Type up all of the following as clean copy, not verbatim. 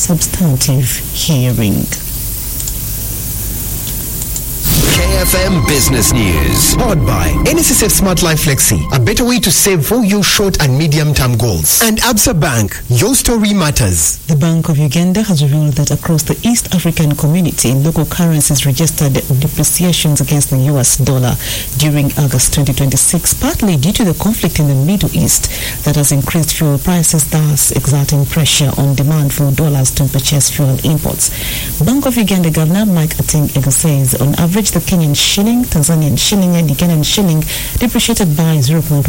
substantive hearing. KFM Business News. Powered by NSSF Smart Life Flexi, a better way to save for your short and medium-term goals. And Absa Bank, your story matters. The Bank of Uganda has revealed that across the East African community, local currencies registered depreciations against the US dollar during August 2026, partly due to the conflict in the Middle East that has increased fuel prices, thus exerting pressure on demand for dollars to purchase fuel imports. Bank of Uganda Governor Mike Ating-Ego says on average the Kenyan shilling, Tanzanian shilling and Ugandan shilling depreciated by 0.1%,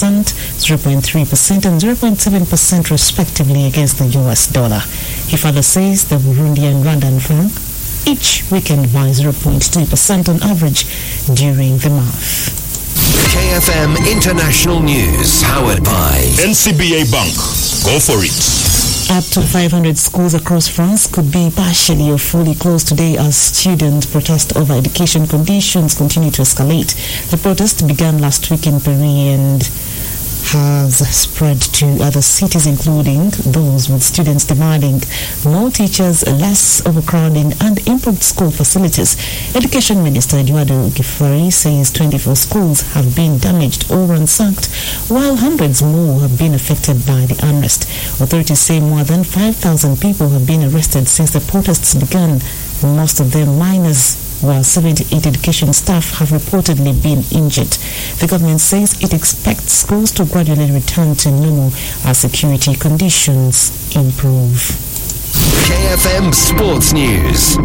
0.3% and 0.7% respectively against the US dollar. He further says the Burundi and Rwandan franc each weakened by 0.2% on average during the month. KFM International News, powered by NCBA Bank. Go for it. Up to 500 schools across France could be partially or fully closed today as student protests over education conditions continue to escalate. The protest began last week in Paris and has spread to other cities, including those with students demanding more teachers, less overcrowding and improved school facilities. Education Minister Eduardo Gifari says 24 schools have been damaged or ransacked, while hundreds more have been affected by the unrest. Authorities say more than 5,000 people have been arrested since the protests began, most of them minors, while 78 education staff have reportedly been injured. The government says it expects schools to gradually return to normal as security conditions improve. KFM Sports News.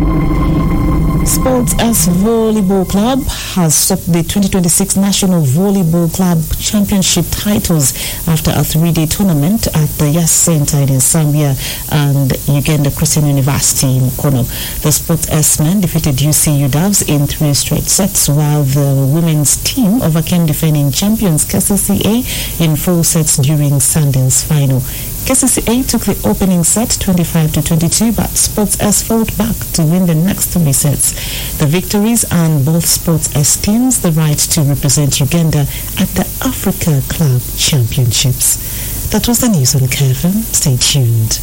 Sports S Volleyball Club has swept the 2026 National Volleyball Club Championship titles after a 3-day tournament at the Yas Center in Zambia and Uganda Christian University in Mukono. The Sports S men defeated UC UDAVs in 3 straight sets, while the women's team overcame defending champions KCCA in 4 sets during Sunday's final. KCCA took the opening set 25-22, but Sports S fought back to win the next 3 sets. The victories earned both Sports S teams the right to represent Uganda at the Africa Club Championships. That was the news on KFM. Stay tuned.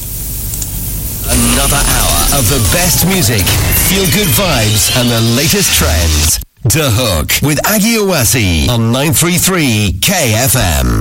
Another hour of the best music, feel-good vibes and the latest trends. The Hook with Aggie Owasi on 933 KFM.